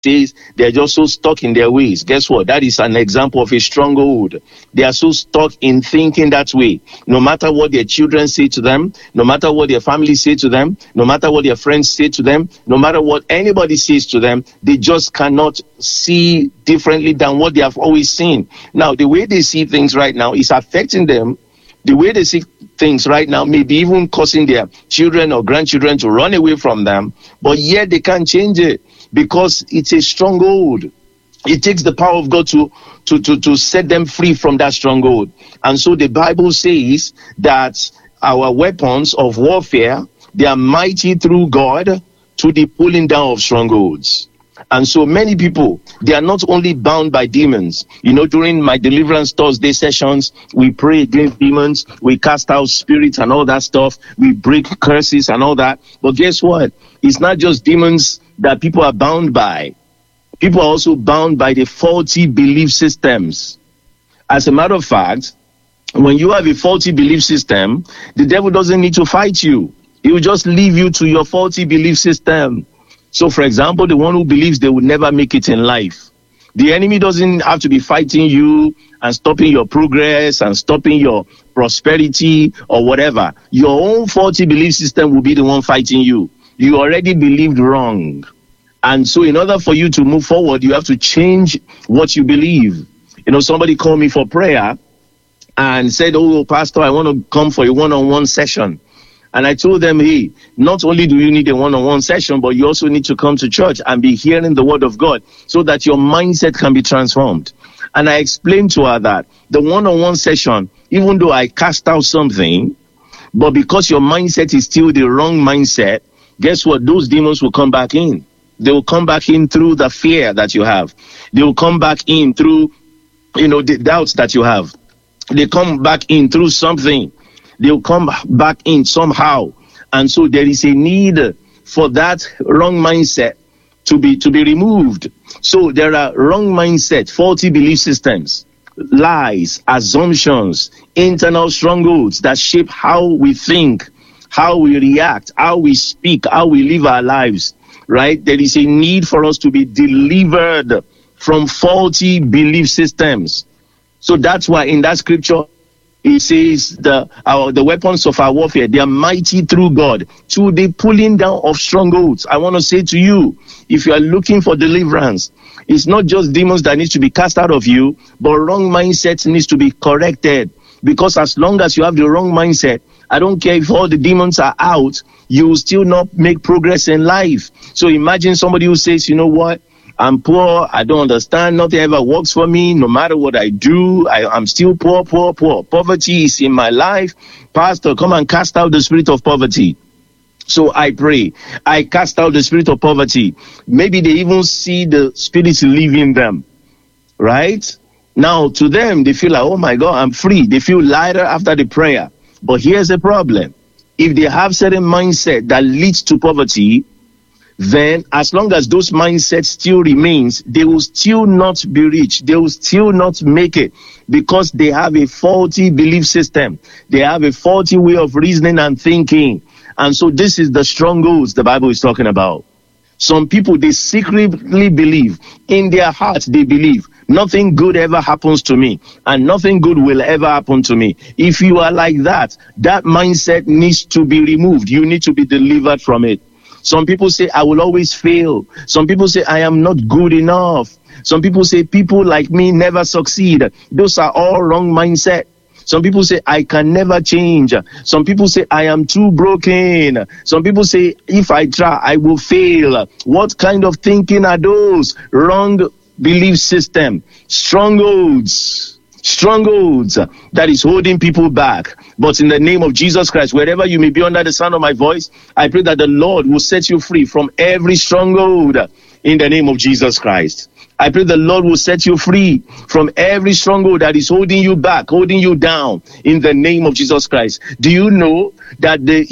says they're just so stuck in their ways. Guess what? That is an example of a stronghold. They are so stuck in thinking that way. No matter what their children say to them, no matter what their family say to them, no matter what their friends say to them, no matter what anybody says to them, they just cannot see differently than what they have always seen. Now, the way they see things right now is affecting them. The way they see things right now may be even causing their children or grandchildren to run away from them, but yet they can't change it because it's a stronghold. It takes the power of God to set them free from that stronghold. And so the Bible says that our weapons of warfare, they are mighty through God to the pulling down of strongholds. And so many people, they are not only bound by demons. You know, during my Deliverance Thursday sessions, we pray against demons, we cast out spirits and all that stuff, we break curses and all that. But guess what? It's not just demons that people are bound by. People are also bound by the faulty belief systems. As a matter of fact, when you have a faulty belief system, the devil doesn't need to fight you. He will just leave you to your faulty belief system. So, for example, the one who believes they will never make it in life. The enemy doesn't have to be fighting you and stopping your progress and stopping your prosperity or whatever. Your own faulty belief system will be the one fighting you. You already believed wrong. And so in order for you to move forward, you have to change what you believe. You know, somebody called me for prayer and said, "Oh, Pastor, I want to come for a one-on-one session." And I told them, hey, not only do you need a one-on-one session, but you also need to come to church and be hearing the word of God so that your mindset can be transformed. And I explained to her that the one-on-one session, even though I cast out something, but because your mindset is still the wrong mindset, guess what? Those demons will come back in. They will come back in through the fear that you have. They will come back in through, the doubts that you have. They come back in through something. They'll come back in somehow. And so there is a need for that wrong mindset to be removed. So there are wrong mindset, faulty belief systems, lies, assumptions, internal strongholds that shape how we think, how we react, how we speak, how we live our lives, right? There is a need for us to be delivered from faulty belief systems. So that's why in that scripture, it says the weapons of our warfare, they are mighty through God to the pulling down of strongholds. I want to say to you, if you are looking for deliverance, it's not just demons that need to be cast out of you, but wrong mindset needs to be corrected. Because as long as you have the wrong mindset, I don't care if all the demons are out, you will still not make progress in life. So imagine somebody who says, you know what? I'm poor, I don't understand, nothing ever works for me, no matter what I do, I'm still poor. Poverty is in my life. Pastor, come and cast out the spirit of poverty. So I pray, I cast out the spirit of poverty. Maybe they even see the spirits leaving them, right? Now to them, they feel like, oh my God, I'm free. They feel lighter after the prayer. But here's the problem. If they have certain mindset that leads to poverty, then as long as those mindsets still remains, they will still not be rich. They will still not make it because they have a faulty belief system. They have a faulty way of reasoning and thinking. And so this is the strongholds the Bible is talking about. Some people, they secretly believe, in their hearts they believe, nothing good ever happens to me and nothing good will ever happen to me. If you are like that, that mindset needs to be removed. You need to be delivered from it. Some people say, I will always fail. Some people say, I am not good enough. Some people say, people like me never succeed. Those are all wrong mindset. Some people say, I can never change. Some people say, I am too broken. Some people say, if I try, I will fail. What kind of thinking are those? Wrong belief system. Strongholds that is holding people back. But in the name of Jesus Christ, wherever you may be under the sound of my voice, I pray that the Lord will set you free from every stronghold in the name of Jesus Christ. I pray the Lord will set you free from every stronghold that is holding you back, holding you down in the name of Jesus Christ. Do you know that the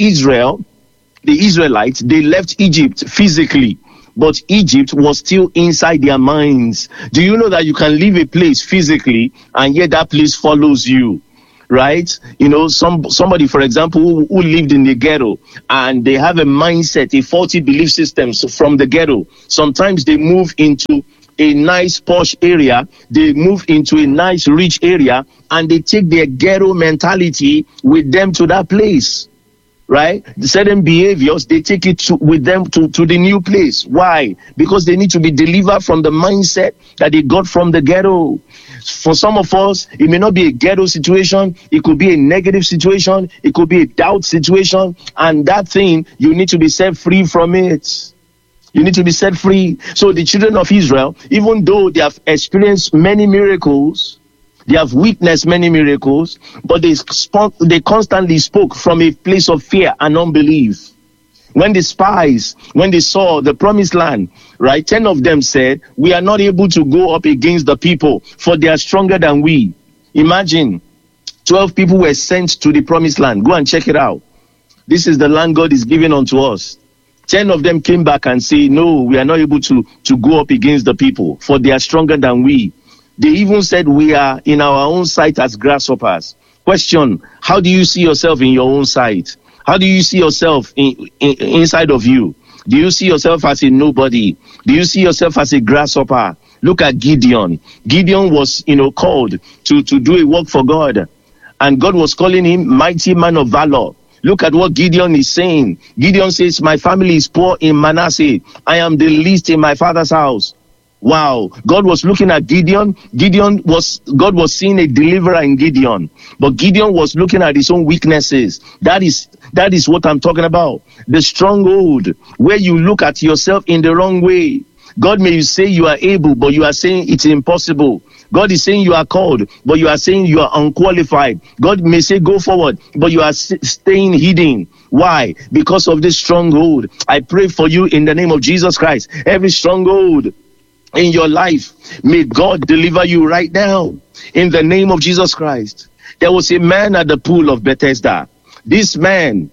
Israelites, they left Egypt physically, but Egypt was still inside their minds? Do you know that you can leave a place physically and yet that place follows you? right? Somebody, for example, who lived in the ghetto, and they have a mindset, a faulty belief system from the ghetto. Sometimes they move into a nice posh area, they move into a nice rich area, and they take their ghetto mentality with them to that place. Right? Certain behaviors, they take it with them to the new place. Why? Because they need to be delivered from the mindset that they got from the ghetto. For some of us, it may not be a ghetto situation. It could be a negative situation. It could be a doubt situation. And that thing, you need to be set free from it. You need to be set free. So the children of Israel, even though they have experienced many miracles, they have witnessed many miracles, but they constantly spoke from a place of fear and unbelief. When the spies, when they saw the promised land, right, 10 of them said, we are not able to go up against the people, for they are stronger than we. Imagine, 12 people were sent to the promised land. Go and check it out. This is the land God is giving unto us. 10 of them came back and said, no, we are not able to go up against the people, for they are stronger than we. They even said, we are in our own sight as grasshoppers. Question, how do you see yourself in your own sight? How do you see yourself inside of you? Do you see yourself as a nobody? Do you see yourself as a grasshopper? Look at Gideon. Gideon was, called to do a work for God. And God was calling him mighty man of valor. Look at what Gideon is saying. Gideon says, my family is poor in Manasseh. I am the least in my father's house. Wow. God was looking at Gideon. God was seeing a deliverer in Gideon. But Gideon was looking at his own weaknesses. That is what I'm talking about. The stronghold, where you look at yourself in the wrong way. God may say you are able, but you are saying it's impossible. God is saying you are called, but you are saying you are unqualified. God may say go forward, but you are staying hidden. Why? Because of this stronghold. I pray for you in the name of Jesus Christ. Every stronghold in your life, may God deliver you right now in the name of Jesus Christ. There was a man at the pool of Bethesda. This man,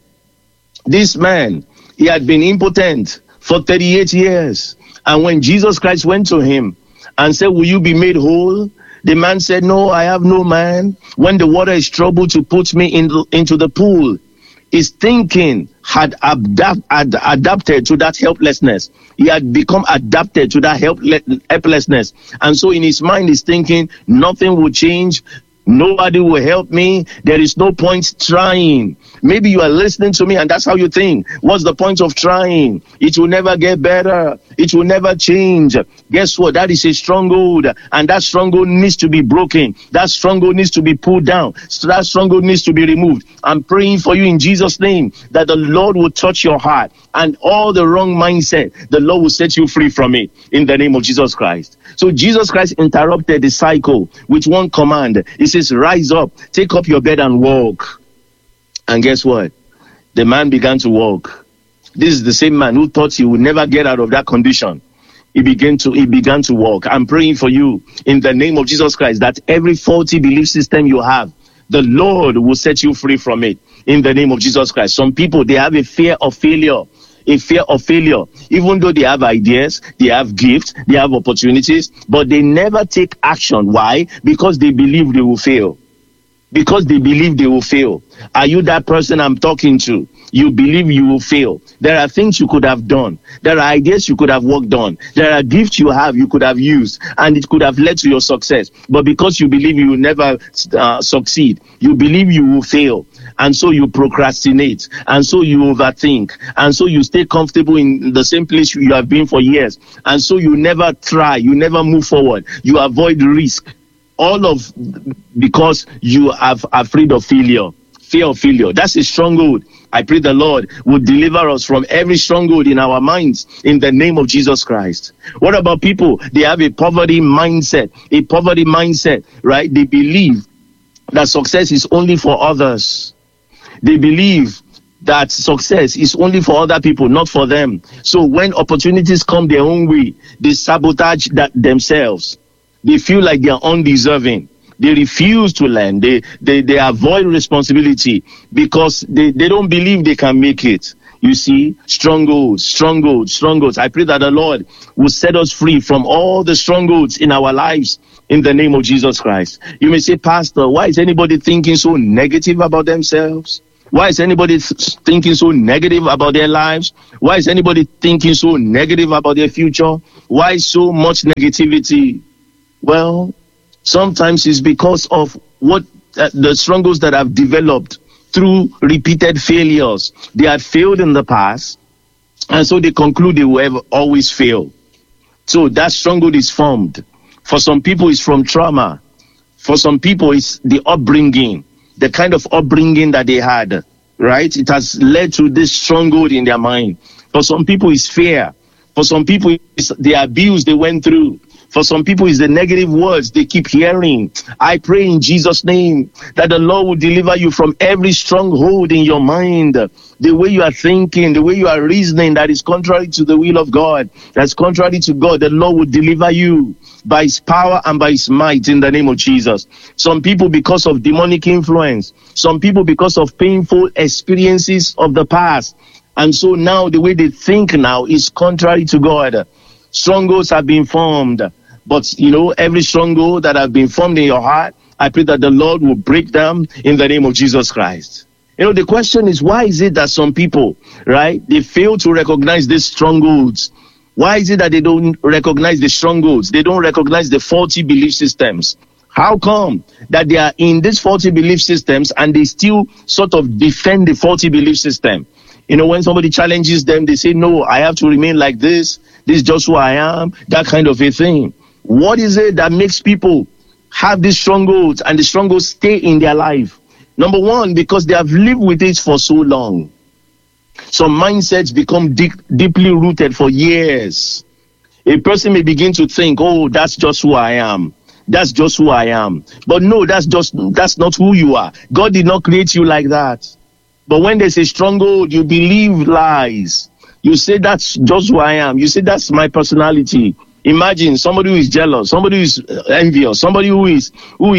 he had been impotent for 38 years. And when Jesus Christ went to him and said, will you be made whole? The man said, no, I have no man. When the water is troubled to put me into the pool. His thinking had adapted to that helplessness. He had become adapted to that helplessness. And so in his mind, he's thinking, nothing will change. Nobody will help me. There is no point trying. Maybe you are listening to me and that's how you think. What's the point of trying? It will never get better. It will never change. Guess what? That is a stronghold, and that stronghold needs to be broken. That stronghold needs to be pulled down. So that stronghold needs to be removed. I'm praying for you in Jesus' name that the Lord will touch your heart and all the wrong mindset, the Lord will set you free from it in the name of Jesus Christ. So Jesus Christ interrupted the cycle with one command. He says, rise up, take up your bed and walk. And guess what? The man began to walk. This is the same man who thought he would never get out of that condition. He began to walk. I'm praying for you in the name of Jesus Christ that every faulty belief system you have, the Lord will set you free from it in the name of Jesus Christ. Some people, they have a fear of failure. A fear of failure, even though they have ideas, they have gifts, they have opportunities, but they never take action. Why? Because they believe they will fail. Because they believe they will fail. Are you that person I'm talking to? You believe you will fail. There are things you could have done. There are ideas you could have worked on. There are gifts you could have used, and it could have led to your success. But because you believe you will never succeed, you believe you will fail. And so you procrastinate, and so you overthink, and so you stay comfortable in the same place you have been for years. And so you never try, you never move forward, you avoid risk. Because you are afraid of failure. Fear of failure. That's a stronghold. I pray the Lord will deliver us from every stronghold in our minds in the name of Jesus Christ. What about people? They have a poverty mindset, right? They believe that success is only for others. They believe that success is only for other people, not for them. So when opportunities come their own way, they sabotage themselves. They feel like they are undeserving. They refuse to learn. They avoid responsibility because they don't believe they can make it. You see, strongholds. I pray that the Lord will set us free from all the strongholds in our lives in the name of Jesus Christ. You may say, Pastor, why is anybody thinking so negative about themselves? Why is anybody thinking so negative about their lives? Why is anybody thinking so negative about their future? Why so much negativity? Well, sometimes it's because of what the strongholds that have developed through repeated failures. They had failed in the past, and so they conclude they will always fail. So that stronghold is formed. For some people, it's from trauma. For some people, it's the upbringing, the kind of upbringing that they had, right? It has led to this stronghold in their mind. For some people, it's fear. For some people, it's the abuse they went through. For some people, it's the negative words they keep hearing. I pray in Jesus' name that the Lord will deliver you from every stronghold in your mind. The way you are thinking, the way you are reasoning that is contrary to the will of God, that's contrary to God, the Lord will deliver you by his power and by his might in the name of Jesus. Some people because of demonic influence. Some people because of painful experiences of the past. And so now the way they think now is contrary to God. Strongholds have been formed. But, every stronghold that have been formed in your heart, I pray that the Lord will break them in the name of Jesus Christ. The question is, why is it that some people, right, they fail to recognize these strongholds? Why is it that they don't recognize the strongholds? They don't recognize the faulty belief systems. How come that they are in these faulty belief systems and they still sort of defend the faulty belief system? When somebody challenges them, they say, no, I have to remain like this. This is just who I am, that kind of a thing. What is it that makes people have these strongholds and the strongholds stay in their life? Number one, because they have lived with it for so long. Some mindsets become deeply rooted for years. A person may begin to think, oh, that's just who I am. That's just who I am. But no, that's not who you are. God did not create you like that. But when there's a stronghold, you believe lies. You say that's just who I am. You say that's my personality. Imagine somebody who is jealous, somebody who is envious, somebody who is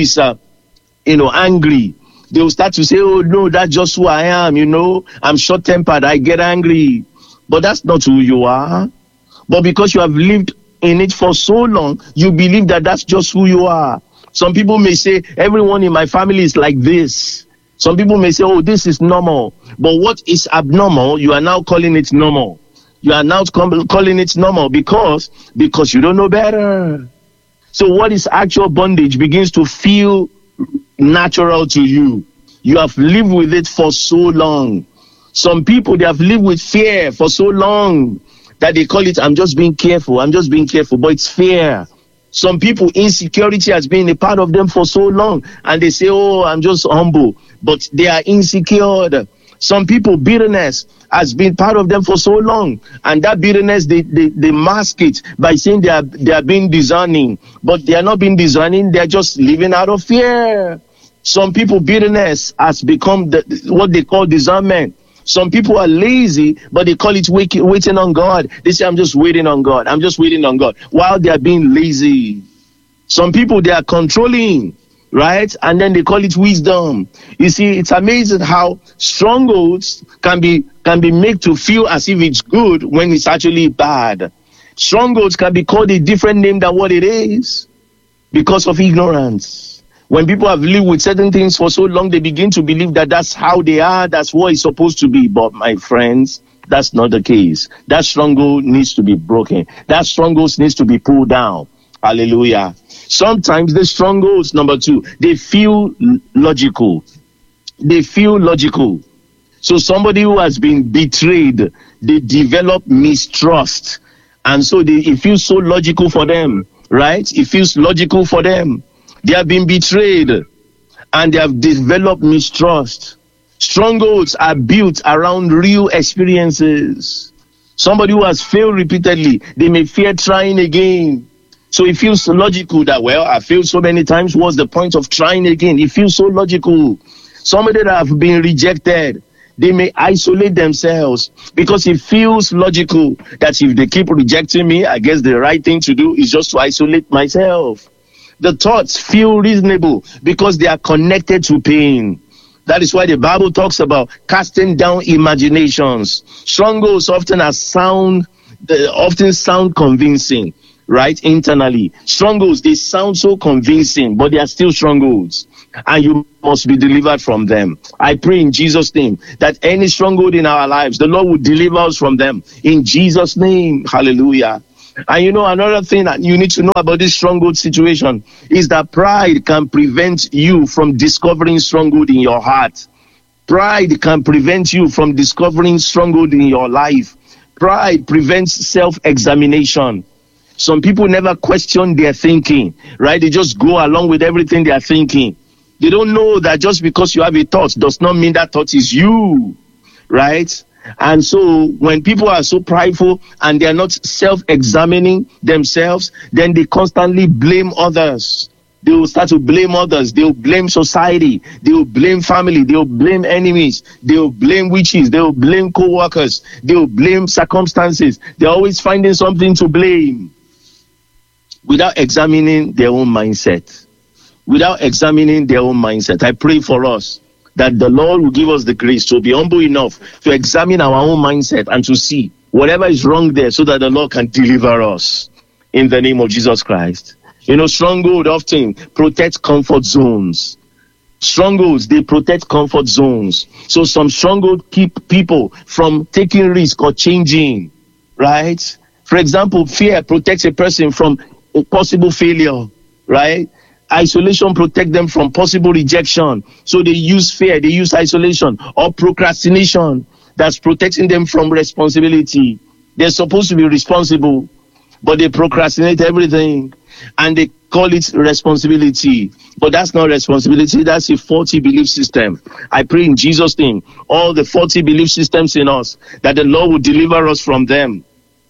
angry. They will start to say, oh no, that's just who I am. I'm short-tempered. I get angry. But that's not who you are. But because you have lived in it for so long, you believe that that's just who you are. Some people may say, everyone in my family is like this. Some people may say, oh, this is normal. But what is abnormal, you are now calling it normal. You are now calling it normal because you don't know better. So what is actual bondage begins to feel natural to you. You have lived with it for so long. Some people, they have lived with fear for so long that they call it, I'm just being careful, but it's fear. Some people, insecurity has been a part of them for so long, and they say, oh, I'm just humble, but they are insecure. Some people, bitterness has been part of them for so long, and that bitterness, they mask it by saying they are being discerning, but they are not being discerning, they are just living out of fear. Some people, bitterness has become what they call discernment. Some people are lazy, but they call it waiting on God. They say, I'm just waiting on God. I'm just waiting on God, while they are being lazy. Some people, they are controlling, right? And then they call it wisdom. You see, it's amazing how strongholds can be made to feel as if it's good when it's actually bad. Strongholds can be called a different name than what it is because of ignorance. When people have lived with certain things for so long, they begin to believe that that's how they are, that's what it's supposed to be. But my friends, that's not the case. That stronghold needs to be broken. That stronghold needs to be pulled down. Hallelujah. Sometimes the strongholds, number two, they feel logical. They feel logical. So somebody who has been betrayed, they develop mistrust. And so it feels so logical for them, right? It feels logical for them. They have been betrayed and they have developed mistrust. Strongholds are built around real experiences. Somebody who has failed repeatedly, they may fear trying again. So it feels logical that, well, I failed so many times. What's the point of trying again? It feels so logical. Somebody that have been rejected, they may isolate themselves because it feels logical that if they keep rejecting me, I guess the right thing to do is just to isolate myself. The thoughts feel reasonable because they are connected to pain. That is why the Bible talks about casting down imaginations. Strongholds often sound convincing, right? Internally. Strongholds, they sound so convincing, but they are still strongholds. And you must be delivered from them. I pray in Jesus' name that any stronghold in our lives, the Lord will deliver us from them. In Jesus' name, hallelujah. And you know, another thing that you need to know about this stronghold situation is that pride can prevent you from discovering stronghold in your heart. Pride can prevent you from discovering stronghold in your life. Pride prevents self-examination. Some people never question their thinking, right? They just go along with everything they are thinking. They don't know that just because you have a thought does not mean that thought is you, right? And so when people are so prideful and they are not self-examining themselves, then they constantly blame others. They will start to blame others. They will blame society. They will blame family. They will blame enemies. They will blame witches. They will blame co-workers. They will blame circumstances. They're always finding something to blame without examining their own mindset. Without examining their own mindset. I pray for us that the Lord will give us the grace to be humble enough to examine our own mindset and to see whatever is wrong there so that the Lord can deliver us in the name of Jesus Christ. You know, stronghold often protects comfort zones. Strongholds, they protect comfort zones. So some stronghold keep people from taking risk or changing, right? For example, fear protects a person from a possible failure, right? Isolation protect them from possible rejection. So they use fear, they use isolation or procrastination that's protecting them from responsibility. They're supposed to be responsible, but they procrastinate everything and they call it responsibility. But that's not responsibility, that's a faulty belief system. I pray in Jesus' name, all the faulty belief systems in us, that the Lord will deliver us from them.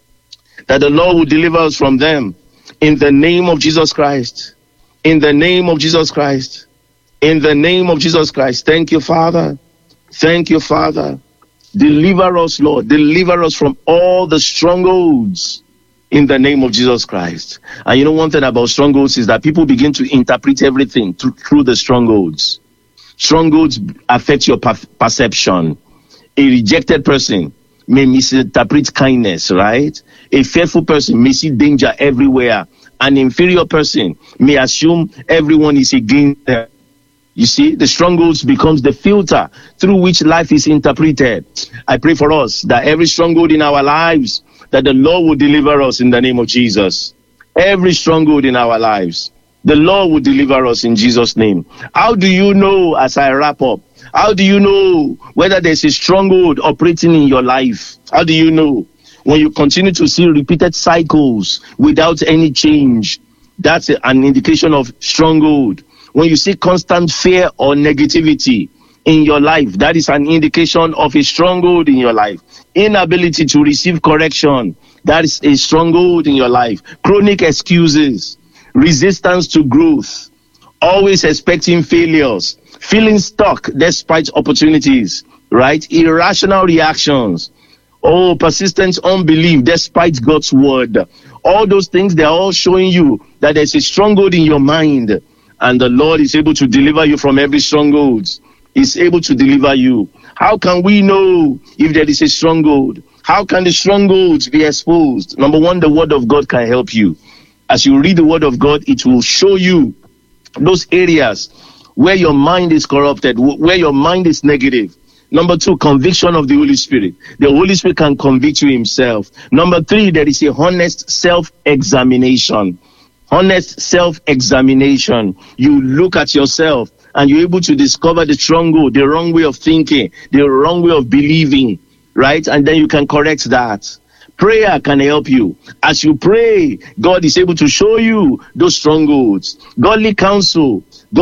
That the Lord will deliver us from them in the name of Jesus Christ. In the name of Jesus Christ. In the name of Jesus Christ. Thank you, Father. Thank you, Father. Deliver us, Lord. Deliver us from all the strongholds in the name of Jesus Christ. And you know, one thing about strongholds is that people begin to interpret everything through the strongholds. Strongholds affect your perception. A rejected person may misinterpret kindness, right? A fearful person may see danger everywhere. An inferior person may assume everyone is against them. You see, the strongholds becomes the filter through which life is interpreted. I pray for us that every stronghold in our lives, that the Lord will deliver us in the name of Jesus. Every stronghold in our lives, the Lord will deliver us in Jesus' name. How do you know, as I wrap up, how do you know whether there's a stronghold operating in your life? How do you know? When you continue to see repeated cycles without any change, that's an indication of stronghold. When you see constant fear or negativity in your life, that is an indication of a stronghold in your life. Inability to receive correction, that is a stronghold in your life. Chronic excuses, resistance to growth, always expecting failures, feeling stuck despite opportunities, right? Irrational reactions. Oh, persistent unbelief despite God's word. All those things, they're all showing you that there's a stronghold in your mind. And the Lord is able to deliver you from every stronghold. He's able to deliver you. How can we know if there is a stronghold? How can the strongholds be exposed? Number one, the word of God can help you. As you read the word of God, it will show you those areas where your mind is corrupted, where your mind is negative. Number two, conviction of the Holy Spirit. The Holy Spirit can convict you himself. Number three, there is a honest self-examination. Honest self-examination. You look at yourself and you're able to discover the stronghold, the wrong way of thinking, the wrong way of believing, right? And then you can correct that. Prayer can help you. As you pray, God is able to show you those strongholds. Godly counsel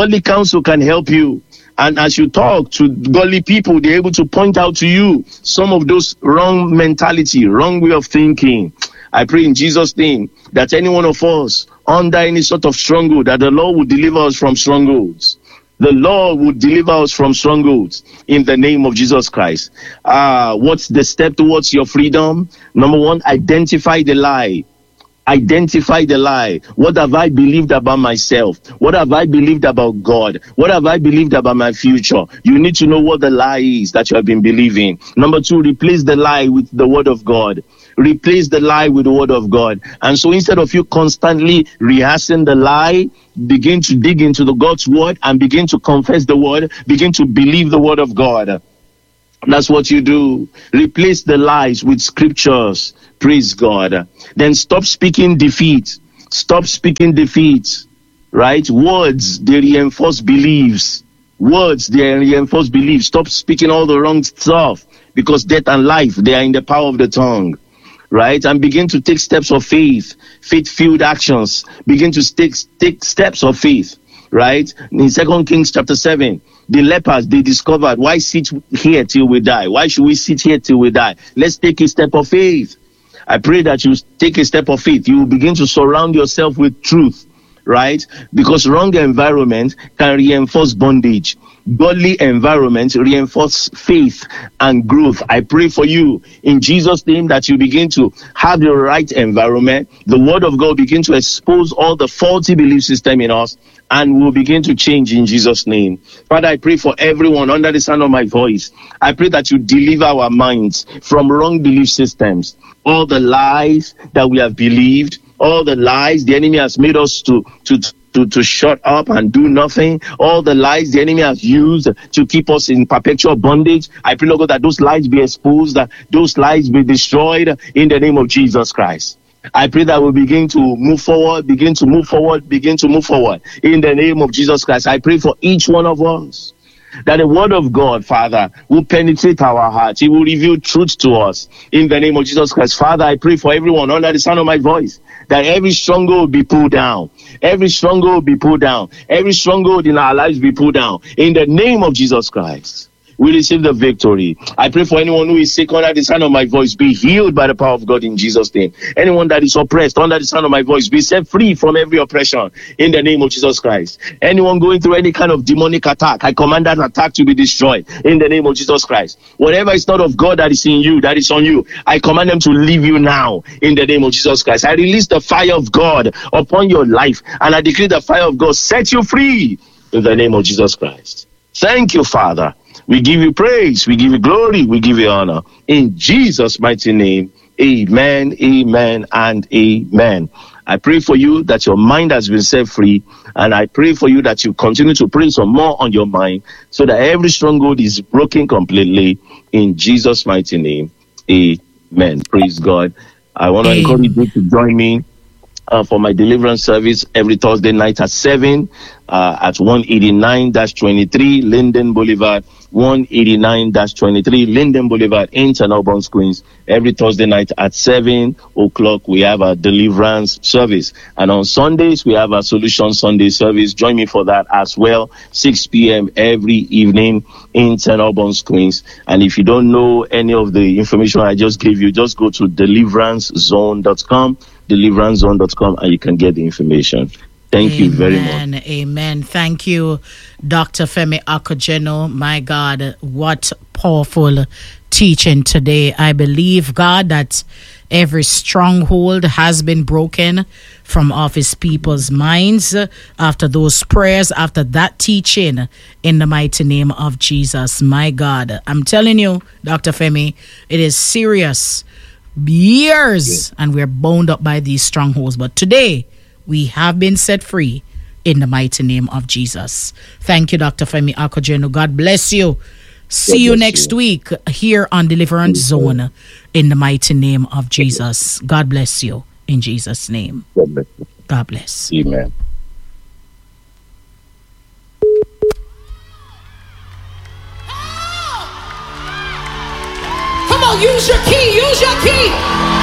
can help you. And as you talk to godly people, they're able to point out to you some of those wrong mentality, wrong way of thinking. I pray in Jesus' name that any one of us under any sort of stronghold, that the Lord will deliver us from strongholds. The Lord will deliver us from strongholds in the name of Jesus Christ. What's the step towards your freedom? Number one, identify the lie. Identify the lie. What have I believed about myself? What have I believed about God? What have I believed about my future? You need to know what the lie is that you have been believing. Number two, replace the lie with the word of God. Replace the lie with the word of God. And so instead of you constantly rehearsing the lie, begin to dig into the God's word and begin to confess the word, begin to believe the word of God. That's what you do. Replace the lies with scriptures. Praise God. Then stop speaking defeat. Stop speaking defeat. Right? Words, they reinforce beliefs. Words, they reinforce beliefs. Stop speaking all the wrong stuff, because death and life, they are in the power of the tongue. Right? And begin to take steps of faith, faith-filled actions. Begin to take steps of faith. Right? In 2 Kings chapter 7, the lepers, they discovered, why sit here till we die? Why should we sit here till we die? Let's take a step of faith. I pray that you take a step of faith. You will begin to surround yourself with truth. Right? Because wrong environment can reinforce bondage. Godly environment reinforce faith and growth. I pray for you in Jesus' name that you begin to have the right environment. The word of God begin to expose all the faulty belief system in us, and we'll begin to change in Jesus' name. Father, I pray for everyone under the sound of my voice. I pray that you deliver our minds from wrong belief systems. All the lies that we have believed, all the lies the enemy has made us to shut up and do nothing, all the lies the enemy has used to keep us in perpetual bondage. I pray, Lord God, that those lies be exposed, that those lies be destroyed in the name of Jesus Christ. I pray that we begin to move forward in the name of Jesus Christ. I pray for each one of us, that the word of God, Father, will penetrate our hearts. It will reveal truth to us in the name of Jesus Christ. Father, I pray for everyone under the sound of my voice, that every stronghold will be pulled down. Every stronghold will be pulled down. Every stronghold in our lives be pulled down. In the name of Jesus Christ, we receive the victory. I pray for anyone who is sick under the sound of my voice, be healed by the power of God in Jesus' name. Anyone that is oppressed under the sound of my voice, be set free from every oppression in the name of Jesus Christ. Anyone going through any kind of demonic attack, I command that attack to be destroyed in the name of Jesus Christ. Whatever is not of God that is in you, that is on you, I command them to leave you now in the name of Jesus Christ. I release the fire of God upon your life, and I decree the fire of God set you free in the name of Jesus Christ. Thank you, Father. We give you praise, we give you glory, we give you honor. In Jesus' mighty name, amen, amen, and amen. I pray for you that your mind has been set free, and I pray for you that you continue to pray some more on your mind, so that every stronghold is broken completely. In Jesus' mighty name, amen. Praise God. I want to encourage you to join me for my deliverance service every Thursday night at 7 at 189-23 Linden Boulevard, 189-23 Linden Boulevard in St. Albans, Queens. Every Thursday night at 7 o'clock, we have a deliverance service. And on Sundays, we have a Solution Sunday service. Join me for that as well, 6 p.m. every evening in St. Albans, Queens. And if you don't know any of the information I just gave you, just go to deliveраncezone.com, deliveраncezone.com, and you can get the information. Thank you very much. Amen. Thank you, Dr. Femi Akojeno. My God, what powerful teaching today. I believe, God, that every stronghold has been broken from off his people's minds after those prayers, after that teaching, in the mighty name of Jesus. My God, I'm telling you, Dr. Femi, it is serious. Years, and we're bound up by these strongholds. But today, we have been set free in the mighty name of Jesus. Thank you, Dr. Femi Akojeno. God bless you. See you next week here on Deliverance Zone in the mighty name of Jesus. God bless you in Jesus' name. God bless. Amen. Come on, use your key. Use your key.